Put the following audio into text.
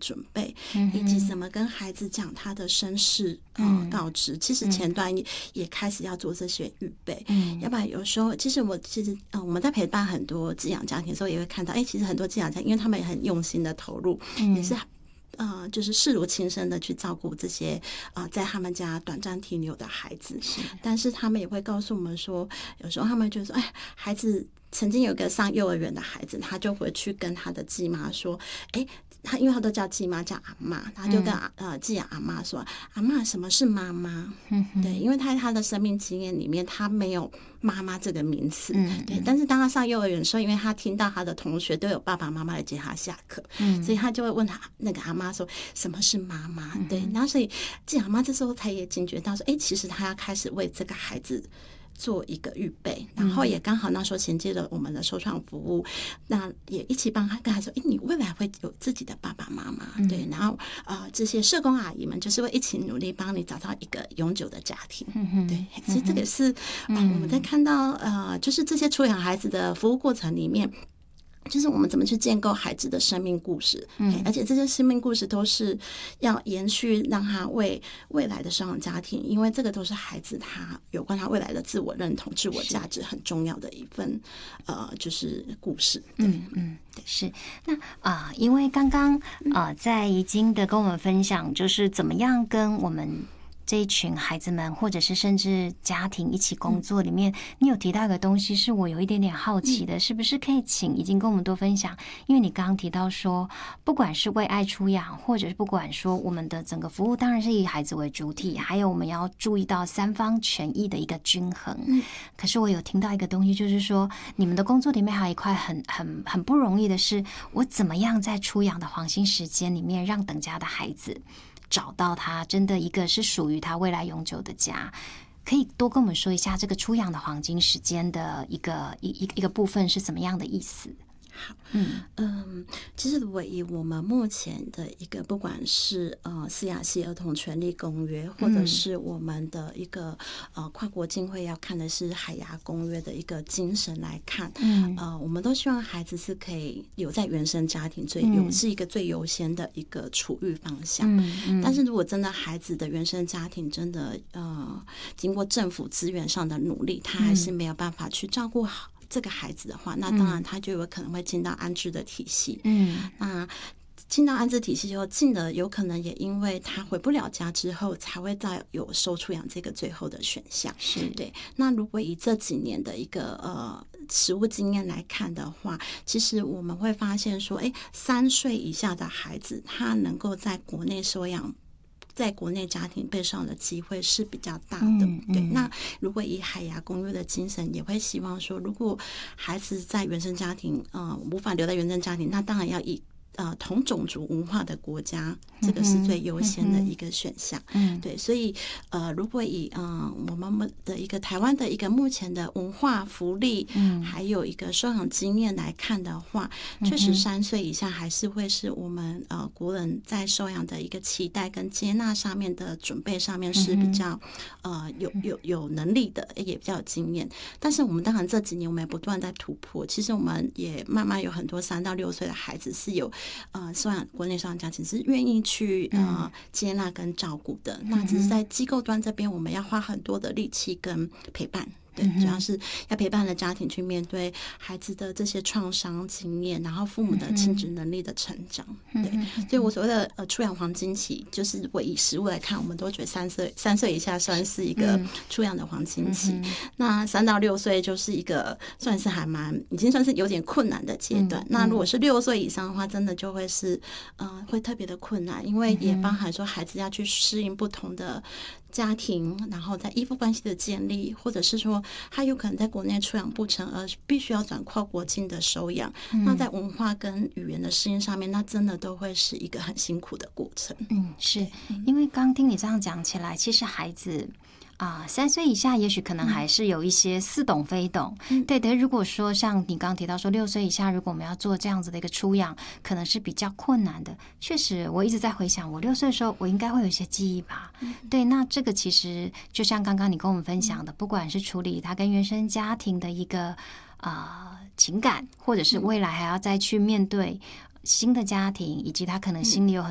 准备，以及怎么跟孩子讲他的身世告知。其实前端也开始要做这些预备，要不然有时候其实我们在陪伴很多寄养家庭的时候，也会看到，其实很多寄养家庭，因为他们也很用心的投入，也是就是视如亲生的去照顾这些在他们家短暂停留的孩子。但是他们也会告诉我们说，有时候他们就说，孩子曾经有一个上幼儿园的孩子，他就回去跟他的继妈说，因为他都叫继妈叫阿嬷，他就跟寄养阿嬷说，阿嬷什么是妈妈？对，因为他的生命经验里面他没有妈妈这个名词，对。但是当他上幼儿园的时候，因为他听到他的同学都有爸爸妈妈来接他下课，所以他就会问他那个阿嬷说什么是妈妈？对，然后所以寄养阿嬷这时候才也警觉到说，其实他要开始为这个孩子做一个预备，然后也刚好那时候衔接了我们的收创服务，那也一起帮他跟他说，你未来会有自己的爸爸妈妈，对，然后这些社工阿姨们就是会一起努力帮你找到一个永久的家庭，对，所以这个是我们在看到就是这些出养孩子的服务过程里面，就是我们怎么去建构孩子的生命故事，而且这些生命故事都是要延续，让他为未来的收养家庭，因为这个都是孩子他有关他未来的自我认同、自我价值很重要的一份就是故事。 是。那因为刚刚在怡菁的跟我们分享，就是怎么样跟我们这一群孩子们，或者是甚至家庭一起工作里面，你有提到一个东西是我有一点点好奇的，是不是可以请怡菁跟我们多分享？因为你刚刚提到说，不管是为爱出养，或者是不管说我们的整个服务当然是以孩子为主体，还有我们要注意到三方权益的一个均衡。可是我有听到一个东西，就是说你们的工作里面还有一块很不容易的是，我怎么样在出养的黄金时间里面，让等家的孩子找到他真的一个是属于他未来永久的家。可以多跟我们说一下这个出养的黄金时间的一个部分是怎么样的意思？ 好，其实如果以我们目前的一个，不管是CRC 儿童权利公约，或者是我们的一个跨国浸会要看的是海牙公约的一个精神来看，我们都希望孩子是可以留在原生家庭是一个最优先的一个处遇方向。但是如果真的孩子的原生家庭真的经过政府资源上的努力，他还是没有办法去照顾好这个孩子的话，那当然他就有可能会进到安置的体系。那进到安置体系之后，进了有可能也因为他回不了家之后，才会再有收出养这个最后的选项。 是， 对。那如果以这几年的一个实务经验来看的话，其实我们会发现说，3岁以下的孩子，他能够在国内收养，在国内家庭被收养的机会是比较大的。对。那如果以海牙公约的精神，也会希望说，如果孩子在原生家庭无法留在原生家庭，那当然要以同种族文化的国家，这个是最优先的一个选项。对。所以如果以我们的一个台湾的一个目前的文化福利，还有一个收养经验来看的话，确实3岁以下还是会是我们国人在收养的一个期待跟接纳上面的准备上面是比较有能力的，也比较有经验。但是我们当然这几年我们也不断在突破，其实我们也慢慢有很多3到6岁的孩子是有国内收养家庭是愿意去接纳跟照顾的。那只是在机构端这边，我们要花很多的力气跟陪伴。对，主要是要陪伴的家庭去面对孩子的这些创伤经验，然后父母的亲子能力的成长。对，所以我所谓的出养黄金期，就是如果以实物来看，我们都觉得3岁以下算是一个出养的黄金期。那3到6岁就是一个算是已经算是有点困难的阶段。那如果是6岁以上的话，真的就会是会特别的困难，因为也包含说孩子要去适应不同的家庭，然后在依附关系的建立，或者是说他有可能在国内出养不成，而必须要转跨国境的收养。那在文化跟语言的适应上面，那真的都会是一个很辛苦的过程。 是因为刚听你这样讲起来，其实孩子3岁以下也许可能还是有一些似懂非懂。对的。如果说像你刚刚提到说6岁以下，如果我们要做这样子的一个出养，可能是比较困难的。确实我一直在回想，我6岁的时候我应该会有一些记忆吧。对。那这个其实就像刚刚你跟我们分享的，不管是处理他跟原生家庭的一个情感，或者是未来还要再去面对新的家庭，以及他可能心里有很